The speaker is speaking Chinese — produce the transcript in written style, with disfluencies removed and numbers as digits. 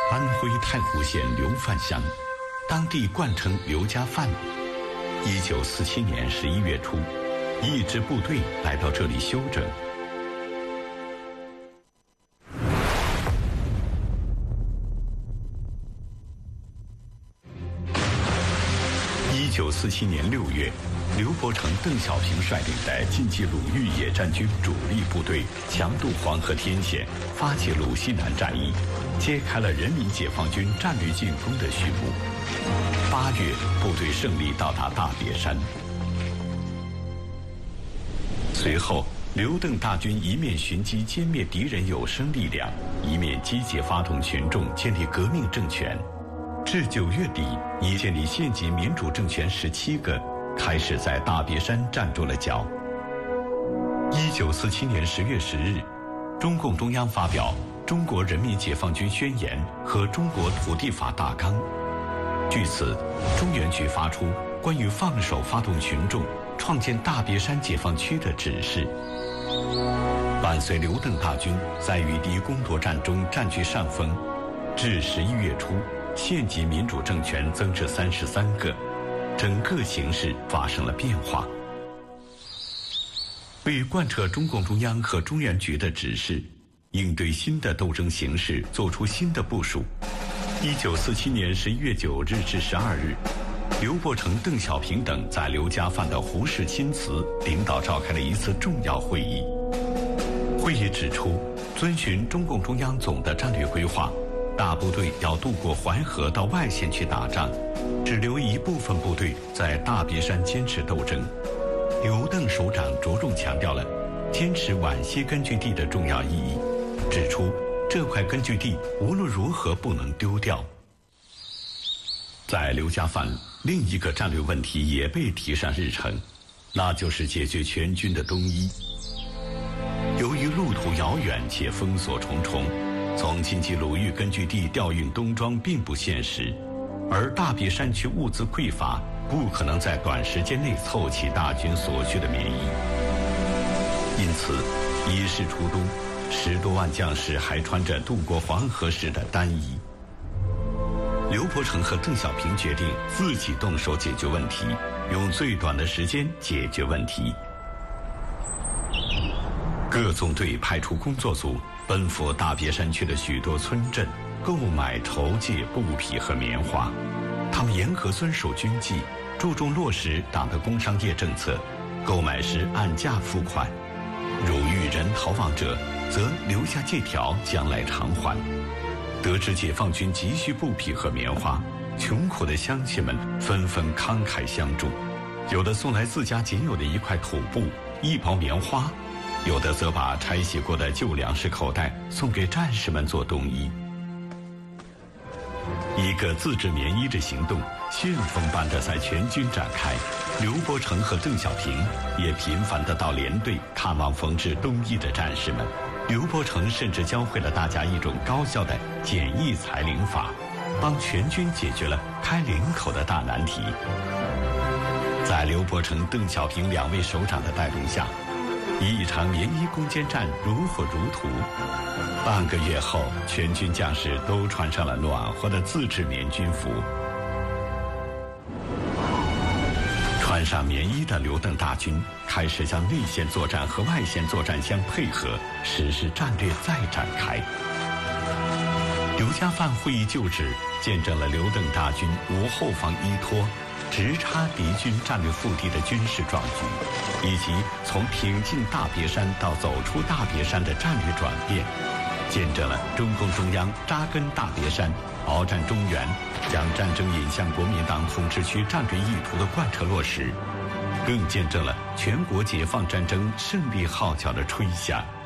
安徽太湖县刘范乡，当地惯称刘家饭。1947年11月初，一支部队来到这里休整。1947年6月，刘伯承、邓小平率领的晋冀鲁豫野战军主力部队强渡黄河天险，发起鲁西南战役，揭开了人民解放军战略进攻的序幕。8月，部队胜利到达大别山。随后，刘邓大军一面寻机歼灭敌人有生力量，一面积极发动群众建立革命政权。至9月底，已建立县级民主政权17个，开始在大别山站住了脚。1947年10月10日，中共中央发表《中国人民解放军宣言》和《中国土地法大纲》。据此，中原局发出关于放手发动群众创建大别山解放区的指示。伴随刘邓大军在与敌攻夺战中占据上风，至11月初，县级民主政权增至33个，整个形势发生了变化。为贯彻中共中央和中原局的指示，应对新的斗争形势做出新的部署。1947年11月9日至12日，刘伯承、邓小平等在刘家饭的胡适亲祠领导召开了一次重要会议。会议指出，遵循中共中央总的战略规划，大部队要渡过淮河到外县去打仗，只留一部分部队在大别山坚持斗争。刘邓首长着重强调了坚持皖西根据地的重要意义，指出这块根据地无论如何不能丢掉。在刘家饭，另一个战略问题也被提上日程，那就是解决全军的东移。由于路途遥远且封锁重重，从晋冀鲁豫根据地调运东装并不现实，而大别山区物资匮乏，不可能在短时间内凑齐大军所需的棉衣。因此，一师出东，10多万将士还穿着渡过黄河时的单衣。刘伯承和邓小平决定自己动手解决问题，用最短的时间解决问题。各纵队派出工作组奔赴大别山区的许多村镇，购买筹借布匹和棉花。他们严格遵守军纪，注重落实党的工商业政策，购买时按价付款。如遇人逃亡者，则留下借条，将来偿还。得知解放军急需布匹和棉花，穷苦的乡亲们纷纷慷慨相助，有的送来自家仅有的一块土布、1包棉花，有的则把拆洗过的旧粮食口袋送给战士们做冬衣。一个自制棉衣的行动旋风般的在全军展开，刘伯承和邓小平也频繁地到连队看望缝制冬衣的战士们。刘伯承甚至教会了大家一种高效的简易裁领法，帮全军解决了开领口的大难题。在刘伯承、邓小平2位首长的带动下，一场棉衣攻坚战如火如荼。半个月后，全军将士都穿上了暖和的自制棉军服。穿上棉衣的刘邓大军开始将内线作战和外线作战相配合，实施战略再展开。刘家饭会议旧址见证了刘邓大军无后方依托，直插敌军战略腹地的军事壮举，以及从挺进大别山到走出大别山的战略转变，见证了中共中央扎根大别山、鏖战中原，将战争引向国民党统治区战略意图的贯彻落实，更见证了全国解放战争胜利号角的吹响。